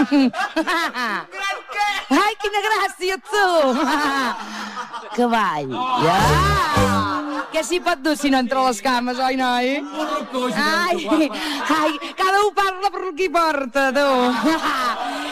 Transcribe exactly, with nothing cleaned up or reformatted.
Gran què? Ai, quina gràcia, tu! Cavall. Ja! Què s'hi pot dur si no entre les cames, oi, noi? Burro coix, Ai, ai, cada un parla per qui porta, tu.